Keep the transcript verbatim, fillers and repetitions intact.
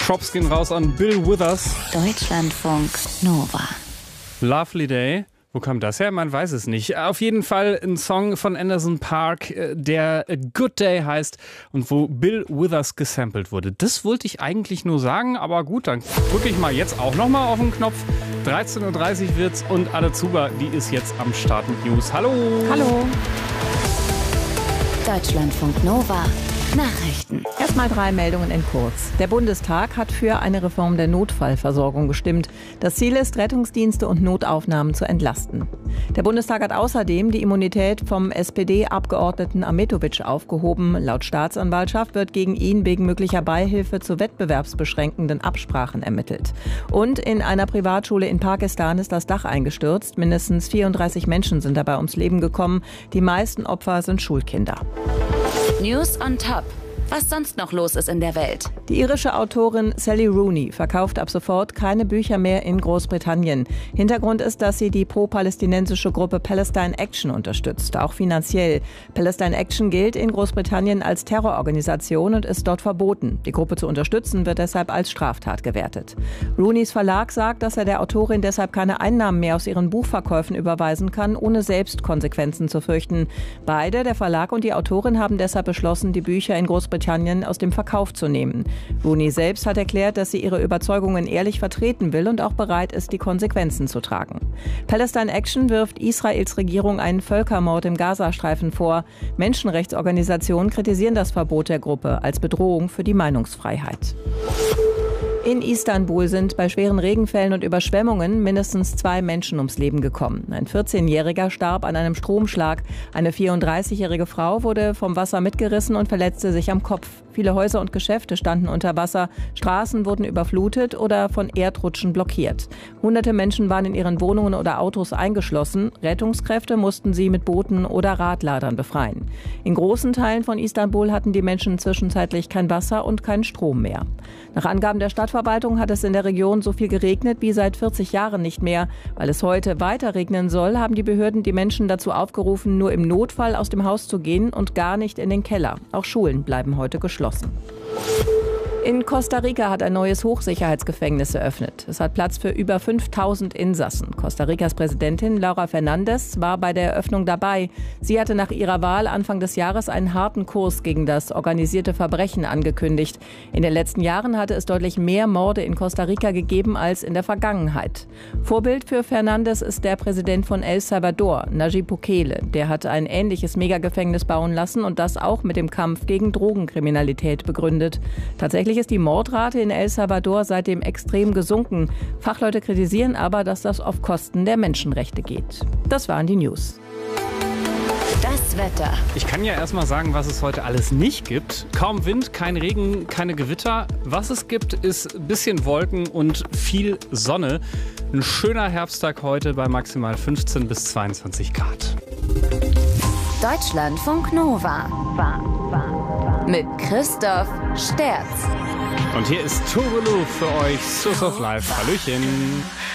Props gehen raus an Bill Withers. Deutschlandfunk Nova. Lovely Day. Wo kam das her? Man weiß es nicht. Auf jeden Fall ein Song von Anderson .Paak, der A Good Day heißt und wo Bill Withers gesampelt wurde. Das wollte ich eigentlich nur sagen, aber gut, dann drücke ich mal jetzt auch nochmal auf den Knopf. dreizehn Uhr dreißig wird's und Anne Zuber, die ist jetzt am Start mit News. Hallo! Hallo! Deutschlandfunk Nova. Nachrichten. Erstmal drei Meldungen in kurz. Der Bundestag hat für eine Reform der Notfallversorgung gestimmt. Das Ziel ist, Rettungsdienste und Notaufnahmen zu entlasten. Der Bundestag hat außerdem die Immunität vom S P D-Abgeordneten Ahmetović aufgehoben. Laut Staatsanwaltschaft wird gegen ihn wegen möglicher Beihilfe zu wettbewerbsbeschränkenden Absprachen ermittelt. Und in einer Privatschule in Pakistan ist das Dach eingestürzt. Mindestens vierunddreißig Menschen sind dabei ums Leben gekommen. Die meisten Opfer sind Schulkinder. News on Top. Was sonst noch los ist in der Welt. Die irische Autorin Sally Rooney verkauft ab sofort keine Bücher mehr in Großbritannien. Hintergrund ist, dass sie die pro-palästinensische Gruppe Palestine Action unterstützt, auch finanziell. Palestine Action gilt in Großbritannien als Terrororganisation und ist dort verboten. Die Gruppe zu unterstützen wird deshalb als Straftat gewertet. Rooneys Verlag sagt, dass er der Autorin deshalb keine Einnahmen mehr aus ihren Buchverkäufen überweisen kann, ohne selbst Konsequenzen zu fürchten. Beide, der Verlag und die Autorin, haben deshalb beschlossen, die Bücher in Großbritannien aus dem Verkauf zu nehmen. Rooney selbst hat erklärt, dass sie ihre Überzeugungen ehrlich vertreten will und auch bereit ist, die Konsequenzen zu tragen. Palestine Action wirft Israels Regierung einen Völkermord im Gazastreifen vor. Menschenrechtsorganisationen kritisieren das Verbot der Gruppe als Bedrohung für die Meinungsfreiheit. In Istanbul sind bei schweren Regenfällen und Überschwemmungen mindestens zwei Menschen ums Leben gekommen. Ein vierzehnjähriger starb an einem Stromschlag. Eine vierunddreißigjährige Frau wurde vom Wasser mitgerissen und verletzte sich am Kopf. Viele Häuser und Geschäfte standen unter Wasser. Straßen wurden überflutet oder von Erdrutschen blockiert. Hunderte Menschen waren in ihren Wohnungen oder Autos eingeschlossen. Rettungskräfte mussten sie mit Booten oder Radladern befreien. In großen Teilen von Istanbul hatten die Menschen zwischenzeitlich kein Wasser und keinen Strom mehr. Nach Angaben der Stadtverwaltung hat es in der Region so viel geregnet wie seit vierzig Jahren nicht mehr. Weil es heute weiter regnen soll, haben die Behörden die Menschen dazu aufgerufen, nur im Notfall aus dem Haus zu gehen und gar nicht in den Keller. Auch Schulen bleiben heute geschlossen. In Costa Rica hat ein neues Hochsicherheitsgefängnis eröffnet. Es hat Platz für über fünftausend Insassen. Costa Ricas Präsidentin Laura Fernández war bei der Eröffnung dabei. Sie hatte nach ihrer Wahl Anfang des Jahres einen harten Kurs gegen das organisierte Verbrechen angekündigt. In den letzten Jahren hatte es deutlich mehr Morde in Costa Rica gegeben als in der Vergangenheit. Vorbild für Fernández ist der Präsident von El Salvador, Nayib Bukele. Der hat ein ähnliches Megagefängnis bauen lassen und das auch mit dem Kampf gegen Drogenkriminalität begründet. Tatsächlich ist die Mordrate in El Salvador seitdem extrem gesunken. Fachleute kritisieren aber, dass das auf Kosten der Menschenrechte geht. Das waren die News. Das Wetter. Ich kann ja erstmal sagen, was es heute alles nicht gibt. Kaum Wind, kein Regen, keine Gewitter. Was es gibt, ist ein bisschen Wolken und viel Sonne. Ein schöner Herbsttag heute bei maximal fünfzehn bis zweiundzwanzig Grad. Deutschlandfunk Nova. Mit Christoph Sterz. Und hier ist Tourelou für euch, Source of Life. Hallöchen.